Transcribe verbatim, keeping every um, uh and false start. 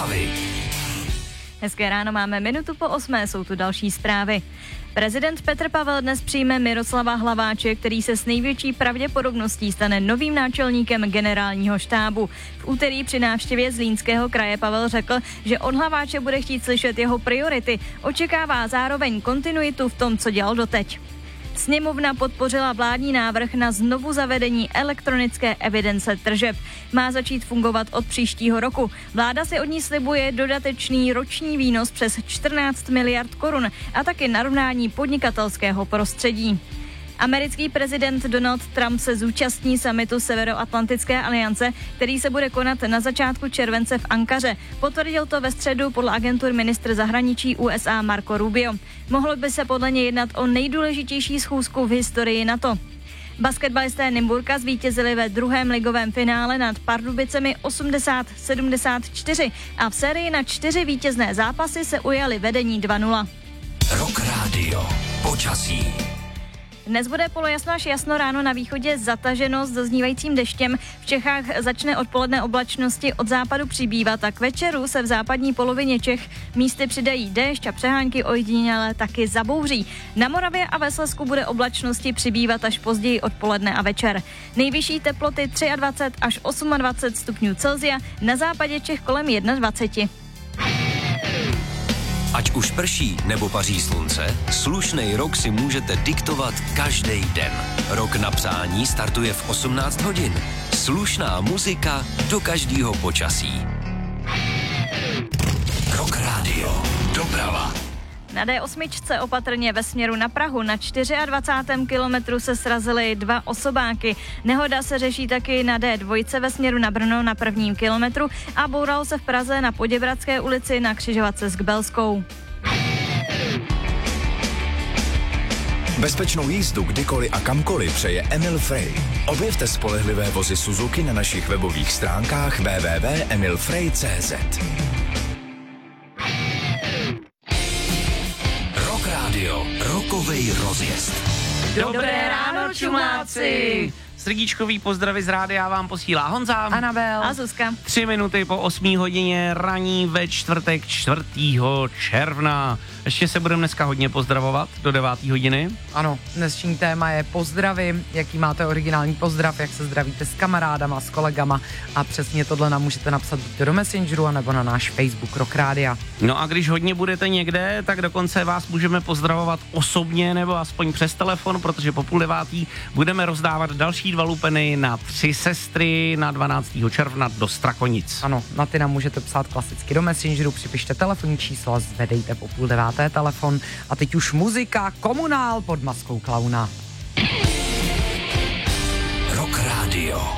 zprávy. Hezké ráno, máme minutu po osmé, jsou tu další zprávy. Prezident Petr Pavel dnes přijme Miroslava Hlaváče, který se s největší pravděpodobností stane novým náčelníkem generálního štábu. V úterý při návštěvě Zlínského kraje Pavel řekl, že od Hlaváče bude chtít slyšet jeho priority. Očekává zároveň kontinuitu v tom, co dělal doteď. Sněmovna podpořila vládní návrh na znovu zavedení elektronické evidence tržeb. Má začít fungovat od příštího roku. Vláda si od ní slibuje dodatečný roční výnos přes čtrnáct miliard korun a taky narovnání podnikatelského prostředí. Americký prezident Donald Trump se zúčastní summitu Severoatlantické aliance, který se bude konat na začátku července v Ankaře. Potvrdil to ve středu podle agentur ministr zahraničí U S A Marco Rubio. Mohlo by se podle něj jednat o nejdůležitější schůzku v historii NATO. Basketbalisté Nymburka zvítězili ve druhém ligovém finále nad Pardubicemi osmdesát sedmdesát čtyři a v sérii na čtyři vítězné zápasy se ujali vedení dva nula. Rock Radio. Počasí. Dnes bude polojasno až jasno, ráno na východě zataženo s doznívajícím deštěm. V Čechách začne odpoledne oblačnosti od západu přibývat a k večeru se v západní polovině Čech místy přidají déšť a přehánky ojediněle taky zabouří. Na Moravě a ve Slezsku bude oblačnosti přibývat až později odpoledne a večer. Nejvyšší teploty dvacet tři až dvacet osm stupňů Celsia, na západě Čech kolem dvacet jedna. Ať už prší nebo paří slunce, slušnej rok si můžete diktovat každý den. Rok na přání startuje v osmnáct hodin. Slušná muzika do každého počasí. Rock Radio. Doprava. Na D osm opatrně ve směru na Prahu na dvacátém čtvrtém kilometru se srazily dva osobáky. Nehoda se řeší taky na D dva ve směru na Brno na prvním kilometru a bouralo se v Praze na Poděbradské ulici na křižovatce s Kbelskou. Bezpečnou jízdu kdykoliv a kamkoliv přeje Emil Frey. Objevte spolehlivé vozy Suzuki na našich webových stránkách w w w tečka emil frey tečka c z. Radio, rokovej rozjezd. Dobré ráno, čumáci! Srdíčkový pozdravy z rádia vám posílá Honza, Anabel a Zuzka. Tři minuty po osmé hodině raní ve čtvrtek čtvrtého června. Ještě se budeme dneska hodně pozdravovat do deváté hodiny. Ano, dnešní téma je pozdravy, jaký máte originální pozdrav, jak se zdravíte s kamarádama, s kolegama a přesně tohle nám můžete napsat buď do Messengeru, anebo na náš Facebook Rock Rádia. No a když hodně budete někde, tak dokonce vás můžeme pozdravovat osobně nebo aspoň přes telefon, protože po půl devátý budeme rozdávat další dva lupeny na tři sestry na dvanáctého června do Strakonic. Ano, na ty nám můžete psát klasicky do Messengeru, připište telefonní číslo a zvedejte po půl deváté telefon. A teď už muzika, Komunál pod maskou klauna. Rock Radio.